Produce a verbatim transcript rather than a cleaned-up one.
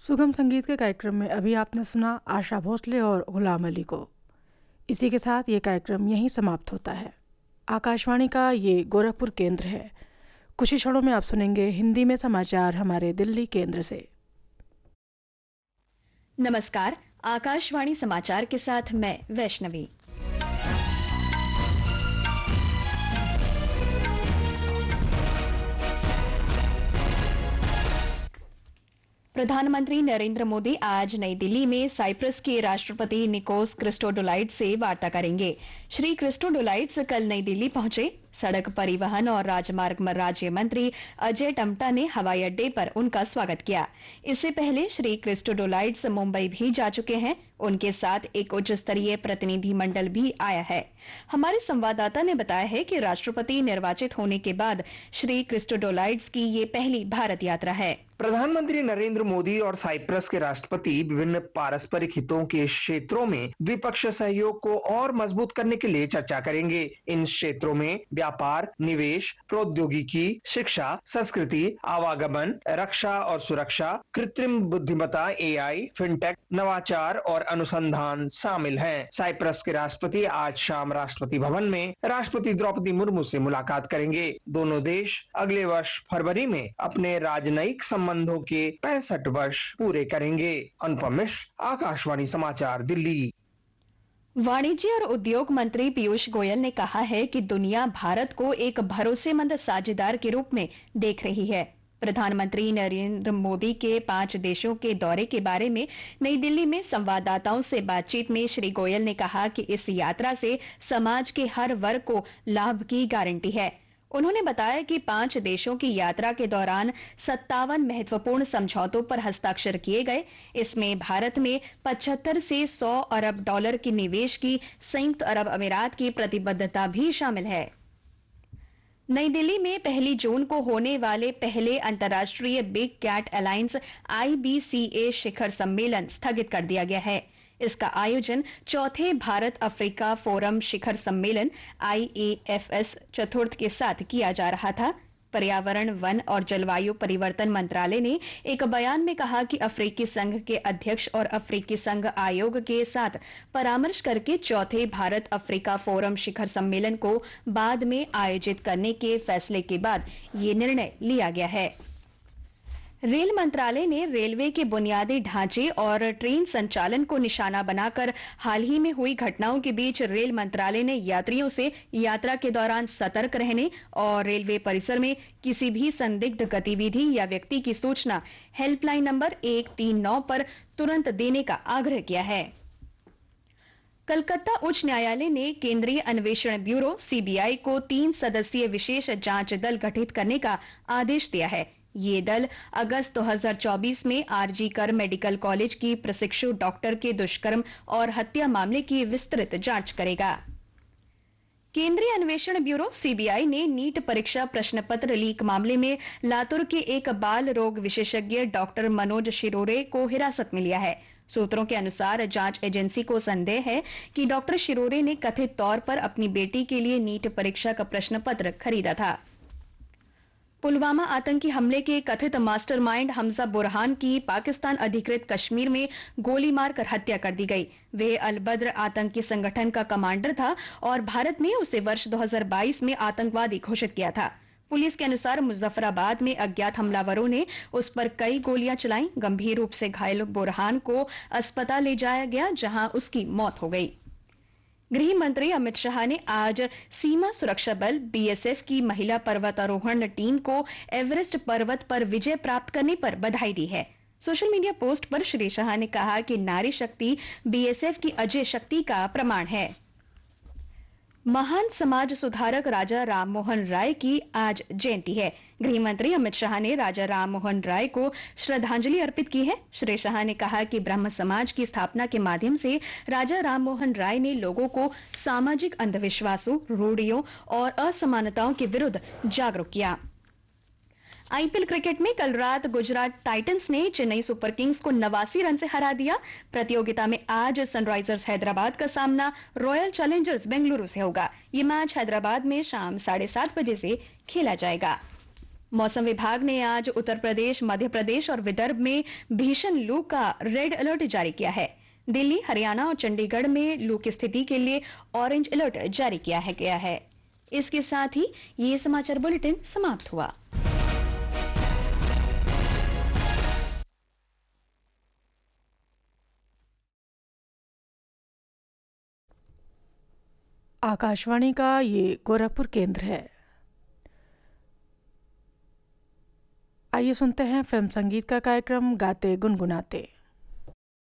सुगम संगीत के कार्यक्रम में अभी आपने सुना आशा भोसले और गुलाम अली को। इसी के साथ ये कार्यक्रम यहीं समाप्त होता है। आकाशवाणी का ये गोरखपुर केंद्र है। कुछ ही क्षणों में आप सुनेंगे हिंदी में समाचार हमारे दिल्ली केंद्र से। नमस्कार, आकाशवाणी समाचार के साथ मैं वैष्णवी। प्रधानमंत्री नरेंद्र मोदी आज नई दिल्ली में साइप्रस के राष्ट्रपति निकोस क्रिस्टोडोलाइड्स से वार्ता करेंगे। श्री क्रिस्टोडोलाइड्स कल नई दिल्ली पहुंचे। सड़क परिवहन और राजमार्ग राज्य मंत्री अजय टम्टा ने हवाई अड्डे पर उनका स्वागत किया। इससे पहले श्री क्रिस्टोडोलाइड्स मुंबई भी जा चुके हैं। उनके साथ एक उच्च स्तरीय प्रतिनिधि मंडल भी आया है। हमारे संवाददाता ने बताया है कि राष्ट्रपति निर्वाचित होने के बाद श्री क्रिस्टोडोलाइड्स की ये पहली भारत यात्रा है। प्रधानमंत्री नरेंद्र मोदी और साइप्रस के राष्ट्रपति विभिन्न पारस्परिक हितों के क्षेत्रों में द्विपक्षीय सहयोग को और मजबूत करने के लिए चर्चा करेंगे। इन क्षेत्रों में व्यापार, निवेश, प्रौद्योगिकी, शिक्षा, संस्कृति, आवागमन, रक्षा और सुरक्षा, कृत्रिम बुद्धिमत्ता, एआई, फिनटेक, नवाचार और अनुसंधान शामिल हैं। साइप्रस के राष्ट्रपति आज शाम राष्ट्रपति भवन में राष्ट्रपति द्रौपदी मुर्मू से मुलाकात करेंगे। दोनों देश अगले वर्ष फरवरी में अपने राजनयिक संबंधों के पैंसठ वर्ष पूरे करेंगे। अनुपम मिश्र, आकाशवाणी समाचार, दिल्ली। वाणिज्य और उद्योग मंत्री पीयूष गोयल ने कहा है कि दुनिया भारत को एक भरोसेमंद साझेदार के रूप में देख रही है। प्रधानमंत्री नरेंद्र मोदी के पांच देशों के दौरे के बारे में नई दिल्ली में संवाददाताओं से बातचीत में श्री गोयल ने कहा कि इस यात्रा से समाज के हर वर्ग को लाभ की गारंटी है। उन्होंने बताया कि पांच देशों की यात्रा के दौरान सत्तावन महत्वपूर्ण समझौतों पर हस्ताक्षर किए गए। इसमें भारत में पचहत्तर से सौ अरब डॉलर की निवेश की संयुक्त अरब अमीरात की प्रतिबद्धता भी शामिल है। नई दिल्ली में पहली जून को होने वाले पहले अंतर्राष्ट्रीय बिग कैट अलायंस आई बी सी ए शिखर सम्मेलन स्थगित कर दिया गया है। इसका आयोजन चौथे भारत अफ्रीका फोरम शिखर सम्मेलन आई ए एफ एस चतुर्थ के साथ किया जा रहा था। पर्यावरण, वन और जलवायु परिवर्तन मंत्रालय ने एक बयान में कहा कि अफ्रीकी संघ के अध्यक्ष और अफ्रीकी संघ आयोग के साथ परामर्श करके चौथे भारत अफ्रीका फोरम शिखर सम्मेलन को बाद में आयोजित करने के फैसले के बाद ये निर्णय लिया गया है। रेल मंत्रालय ने रेलवे के बुनियादी ढांचे और ट्रेन संचालन को निशाना बनाकर हाल ही में हुई घटनाओं के बीच रेल मंत्रालय ने यात्रियों से यात्रा के दौरान सतर्क रहने और रेलवे परिसर में किसी भी संदिग्ध गतिविधि या व्यक्ति की सूचना हेल्पलाइन नंबर एक तीन नौ पर तुरंत देने का आग्रह किया है। कलकत्ता उच्च न्यायालय ने केंद्रीय अन्वेषण ब्यूरो सी बी आई को तीन सदस्यीय विशेष जांच दल गठित करने का आदेश दिया है। ये दल अगस्त दो हज़ार चौबीस में आरजी कर मेडिकल कॉलेज की प्रशिक्षु डॉक्टर के दुष्कर्म और हत्या मामले की विस्तृत जांच करेगा। केंद्रीय अन्वेषण ब्यूरो सी बी आई ने नीट परीक्षा प्रश्न पत्र लीक मामले में लातूर के एक बाल रोग विशेषज्ञ डॉक्टर मनोज शिरोरे को हिरासत में लिया है। सूत्रों के अनुसार जांच एजेंसी को संदेह है कि डॉक्टर शिरोरे ने कथित तौर पर अपनी बेटी के लिए नीट परीक्षा का प्रश्न पत्र खरीदा था। पुलवामा आतंकी हमले के कथित मास्टरमाइंड हमजा बुरहान की पाकिस्तान अधिकृत कश्मीर में गोली मारकर हत्या कर दी गई। वह अल बद्र आतंकी संगठन का कमांडर था और भारत ने उसे वर्ष दो हज़ार बाईस में आतंकवादी घोषित किया था। पुलिस के अनुसार मुजफ्फराबाद में अज्ञात हमलावरों ने उस पर कई गोलियां चलाई। गंभीर रूप से घायल बुरहान को अस्पताल ले जाया गया, जहां उसकी मौत हो गई। गृह मंत्री अमित शाह ने आज सीमा सुरक्षा बल बी एस एफ की महिला पर्वतारोहण टीम को एवरेस्ट पर्वत पर विजय प्राप्त करने पर बधाई दी है। सोशल मीडिया पोस्ट पर श्री शाह ने कहा कि नारी शक्ति बी एस एफ की अजय शक्ति का प्रमाण है। महान समाज सुधारक राजा राममोहन राय की आज जयंती है। गृह मंत्री अमित शाह ने राजा राममोहन राय को श्रद्धांजलि अर्पित की है। श्री शाह ने कहा कि ब्रह्म समाज की स्थापना के माध्यम से राजा राममोहन राय ने लोगों को सामाजिक अंधविश्वासों, रूढ़ियों और असमानताओं के विरुद्ध जागरूक किया। आई पी एल क्रिकेट में कल रात गुजरात टाइटंस ने चेन्नई सुपर किंग्स को नवासी रन से हरा दिया। प्रतियोगिता में आज सनराइजर्स हैदराबाद का सामना रॉयल चैलेंजर्स बेंगलुरु से होगा। ये मैच हैदराबाद में शाम साढ़े सात बजे से खेला जाएगा। मौसम विभाग ने आज उत्तर प्रदेश, मध्य प्रदेश और विदर्भ में भीषण लू का रेड अलर्ट जारी किया है। दिल्ली, हरियाणा और चंडीगढ़ में लू की स्थिति के लिए ऑरेंज अलर्ट जारी किया है गया है। इसके साथ ही ये समाचार बुलेटिन समाप्त हुआ। आकाशवाणी का ये गोरखपुर केंद्र है। आइए सुनते हैं फिल्म संगीत का कार्यक्रम गाते गुनगुनाते।